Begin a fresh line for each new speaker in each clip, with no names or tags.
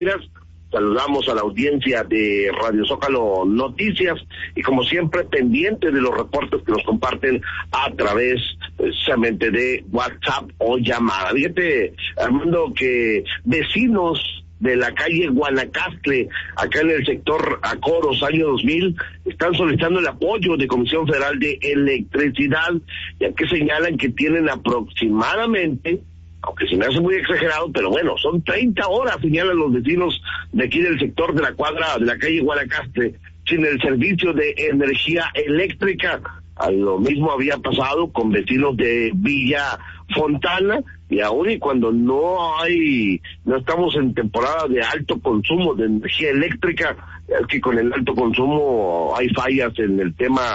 Saludamos a la audiencia de Radio Zócalo Noticias y como siempre pendientes de los reportes que nos comparten a través precisamente de WhatsApp o llamada. Fíjate, Armando, que vecinos de la calle Guanacaste, acá en el sector Acoros, año 2000, están solicitando el apoyo de Comisión Federal de Electricidad, ya que señalan que tienen aproximadamente, aunque se me hace muy exagerado, pero bueno, son 30 horas, señalan los vecinos de aquí del sector de la cuadra de la calle Guanacaste, sin el servicio de energía eléctrica. Lo mismo había pasado con vecinos de Villa Fontana, y aún y cuando no estamos en temporada de alto consumo de energía eléctrica, es que con el alto consumo hay fallas en el tema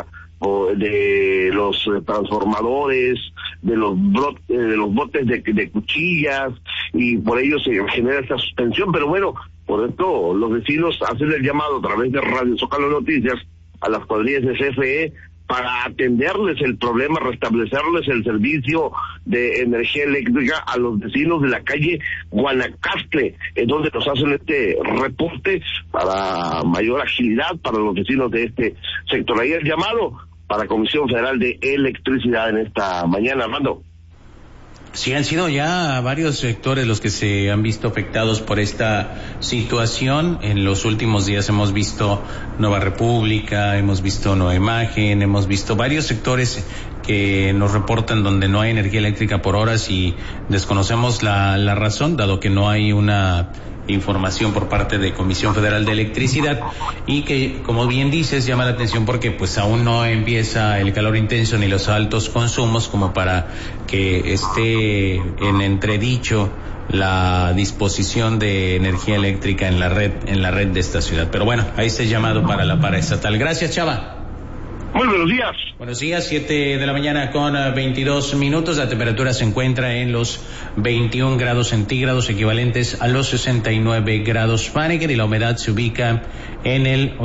de los transformadores, de los botes de cuchillas, y por ello se genera esta suspensión. Pero bueno, por esto los vecinos hacen el llamado a través de Radio Zócalo Noticias a las cuadrillas de CFE para atenderles el problema, restablecerles el servicio de energía eléctrica a los vecinos de la calle Guanacaste, en donde nos hacen este reporte para mayor agilidad para los vecinos de este sector. Ahí el llamado para Comisión Federal de Electricidad en esta mañana, Armando.
Sí, han sido ya varios sectores los que se han visto afectados por esta situación. En los últimos días hemos visto Nueva República, hemos visto Nueva Imagen, hemos visto varios sectores que nos reportan donde no hay energía eléctrica por horas y desconocemos la razón, dado que no hay una información por parte de Comisión Federal de Electricidad, y que, como bien dices, llama la atención porque pues aún no empieza el calor intenso ni los altos consumos como para que esté en entredicho la disposición de energía eléctrica en la red de esta ciudad. Pero bueno, ahí está el llamado para la paraestatal. Gracias, Chava.
Muy buenos días.
Buenos días, 7 de la mañana con 22 minutos. La temperatura se encuentra en los 21 grados centígrados, equivalentes a los 69 grados Fahrenheit, y la humedad se ubica en el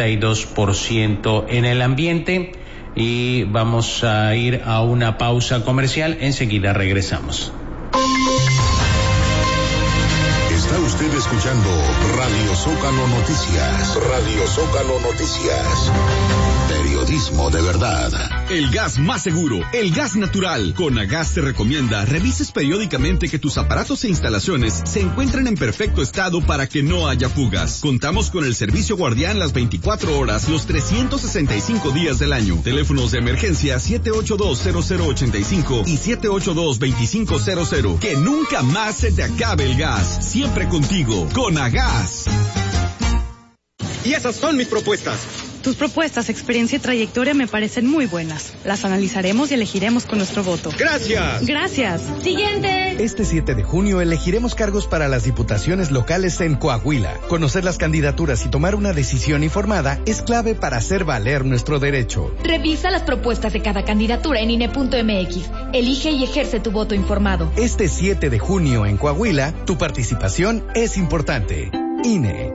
82% en el ambiente. Y vamos a ir a una pausa comercial. Enseguida regresamos.
Está usted escuchando Radio Zócalo Noticias. Radio Zócalo Noticias. Periodismo de verdad.
El gas más seguro, el gas natural. Conagas te recomienda revises periódicamente que tus aparatos e instalaciones se encuentren en perfecto estado para que no haya fugas. Contamos con el servicio guardián las 24 horas, los 365 días del año. Teléfonos de emergencia 782-0085 y 782-2500. Que nunca más se te acabe el gas. Siempre contigo, Conagas.
Y esas son mis propuestas.
Tus propuestas, experiencia y trayectoria me parecen muy buenas. Las analizaremos y elegiremos con nuestro voto.
¡Gracias!
¡Gracias!
¡Siguiente! Este 7 de junio elegiremos cargos para las diputaciones locales en Coahuila. Conocer las candidaturas y tomar una decisión informada es clave para hacer valer nuestro derecho.
Revisa las propuestas de cada candidatura en INE.mx. Elige y ejerce tu voto informado.
Este 7 de junio en Coahuila, tu participación es importante. INE.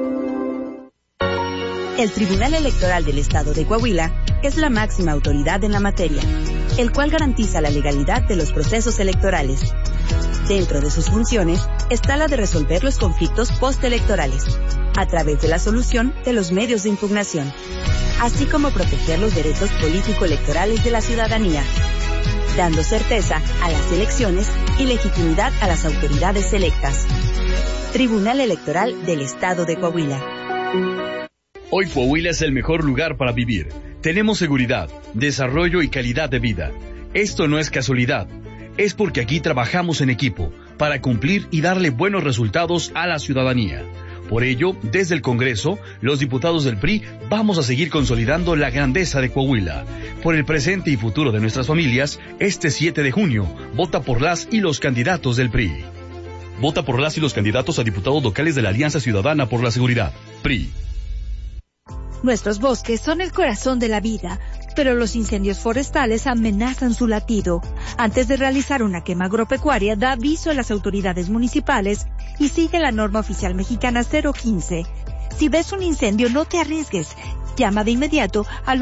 El Tribunal Electoral del Estado de Coahuila es la máxima autoridad en la materia, el cual garantiza la legalidad de los procesos electorales. Dentro de sus funciones está la de resolver los conflictos postelectorales, a través de la solución de los medios de impugnación, así como proteger los derechos político-electorales de la ciudadanía, dando certeza a las elecciones y legitimidad a las autoridades electas. Tribunal Electoral del Estado de Coahuila.
Hoy Coahuila es el mejor lugar para vivir. Tenemos seguridad, desarrollo y calidad de vida. Esto no es casualidad. Es porque aquí trabajamos en equipo para cumplir y darle buenos resultados a la ciudadanía. Por ello, desde el Congreso, los diputados del PRI vamos a seguir consolidando la grandeza de Coahuila. Por el presente y futuro de nuestras familias, este 7 de junio, vota por las y los candidatos del PRI. Vota por las y los candidatos a diputados locales de la Alianza Ciudadana por la Seguridad, PRI.
Nuestros bosques son el corazón de la vida, pero los incendios forestales amenazan su latido. Antes de realizar una quema agropecuaria, da aviso a las autoridades municipales y sigue la norma oficial mexicana 015. Si ves un incendio, no te arriesgues. Llama de inmediato al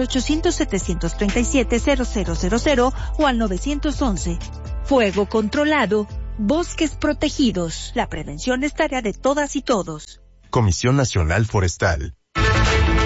800-737-0000 o al 911. Fuego controlado Bosques protegidos. La prevención es tarea de todas y todos.
Comisión Nacional Forestal.